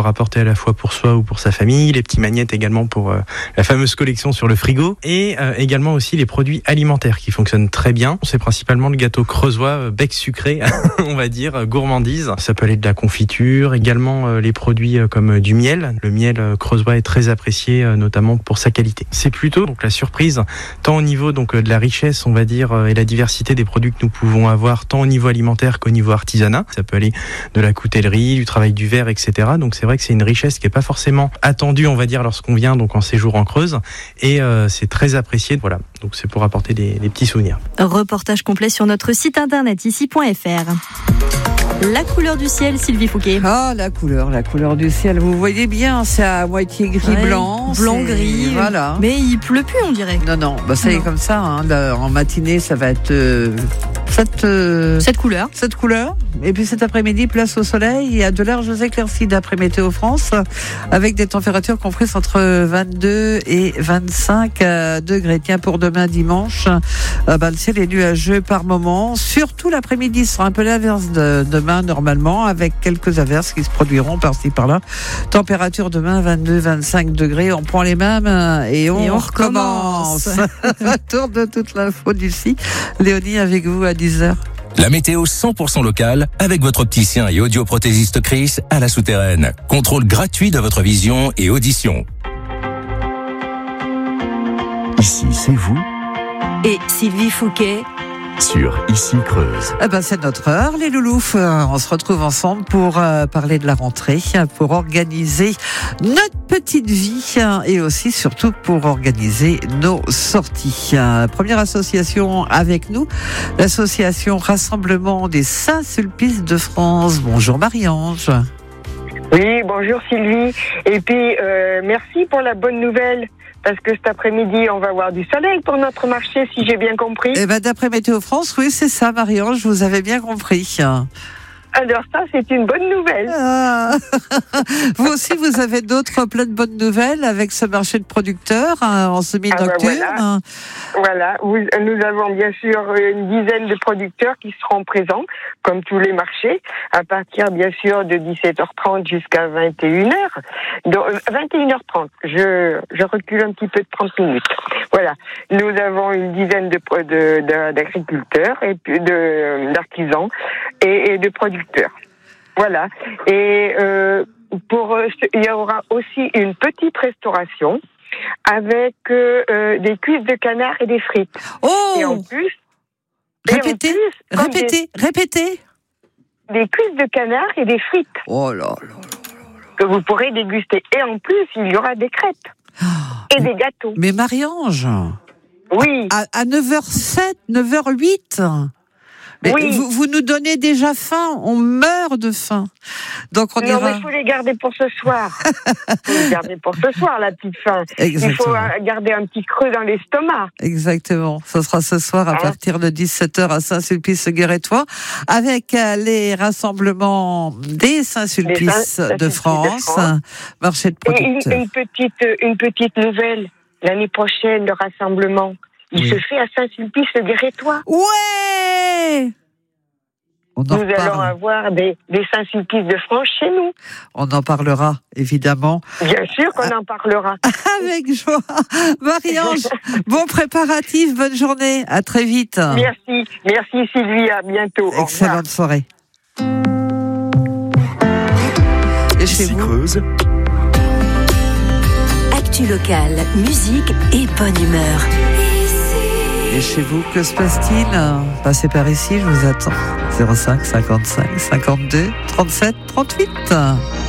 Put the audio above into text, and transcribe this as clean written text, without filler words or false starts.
rapporter à la fois pour soi ou pour sa famille, les petits magnets également pour la fameuse collection sur le frigo, et également aussi les produits alimentaires qui fonctionnent très bien. C'est principalement le gâteau creusois bec sucré, on va dire, gourmandise. Ça peut aller de la confiture, également les produits comme du miel. Le miel creusois est très apprécié, notamment pour sa qualité. C'est plutôt donc la surprise, tant au niveau donc de la richesse, on va dire, et la diversité des produits que nous pouvons avoir, tant au niveau alimentaire qu'au niveau artisanat. Ça peut aller de la coutellerie, du travail du verre, etc. Donc c'est vrai que c'est une richesse qui est pas forcément attendue, on va dire, lorsqu'on vient donc en séjour en Creuse, et c'est très apprécié. Voilà, donc c'est pour apporter des petits souvenirs. Reportage complet sur notre site internet ici.fr. La couleur du ciel, Sylvie Fouquet. Ah, la couleur du ciel, vous voyez bien, c'est à moitié gris-blanc. Blanc-gris. Voilà. Mais il pleut plus, on dirait. Non, ça est comme ça. En matinée, ça va être cette couleur. Et puis cet après-midi, place au soleil. Il y a de larges éclaircies d'après Météo France, avec des températures comprises entre 22 et 25 degrés. Tiens, pour demain dimanche, le ciel est nuageux par moment. Surtout l'après-midi, ce sera un peu l'inverse de demain normalement, avec quelques averses qui se produiront par-ci par-là. Température demain 22-25 degrés. On prend les mêmes et on recommence. Retour de toute l'info d'ici. Léonie avec vous à 10h. La météo 100% locale avec votre opticien et audioprothésiste Chris à la Souterraine. Contrôle gratuit de votre vision et audition. Ici, c'est vous. Et Sylvie Fouquet. Sur Ici Creuse. C'est notre heure, les loulous. On se retrouve ensemble pour parler de la rentrée, pour organiser notre petite vie et aussi, surtout, pour organiser nos sorties. Première association avec nous, l'association Rassemblement des Saint-Sulpice de France. Bonjour Marie-Ange. Oui, bonjour Sylvie. Et puis, merci pour la bonne nouvelle. Parce que cet après-midi, on va avoir du soleil pour notre marché, si j'ai bien compris. D'après Météo France, oui, c'est ça, Marie-Ange, vous avez bien compris. Alors ça, c'est une bonne nouvelle. Vous aussi, vous avez plein de bonnes nouvelles avec ce marché de producteurs en semi-nocturne. Voilà. Nous avons bien sûr une dizaine de producteurs qui seront présents, comme tous les marchés, à partir bien sûr de 17h30 jusqu'à 21h. Donc, 21h30, je recule un petit peu de 30 minutes. Voilà. Nous avons une dizaine d'agriculteurs et puis d'artisans et de producteurs. Voilà. Et il y aura aussi une petite restauration avec des cuisses de canard et des frites. Oh! Et en plus, répétez. Des cuisses de canard et des frites. Oh là. Que vous pourrez déguster. Et en plus, il y aura des crêpes et des gâteaux. Mais Marie-Ange. Oui. À 9h07, 9h08. Mais oui. Vous nous donnez déjà faim, on meurt de faim. Donc on ira... mais il faut les garder pour ce soir. La petite faim. Exactement. Il faut garder un petit creux dans l'estomac. Exactement. Ce sera ce soir à partir de 17h à Saint-Sulpice-Guérétois avec les rassemblements des Saint-Sulpice de France. Marché de producteurs. Et une petite nouvelle. L'année prochaine, le rassemblement. Il se fait à Saint-Sulpice-Guérétois. Ouais! Nous allons avoir des Saint-Sulpice de France chez nous. On en parlera, évidemment. Bien sûr qu'on en parlera. Avec joie. Marie-Ange, bon préparatif, bonne journée. À très vite. Merci Sylvie, à bientôt. Excellente soirée. Et chez vous Creuse. Actu locale, musique et bonne humeur. Et chez vous, que se passe-t-il? Passez par ici, je vous attends. 05 55 52 37 38.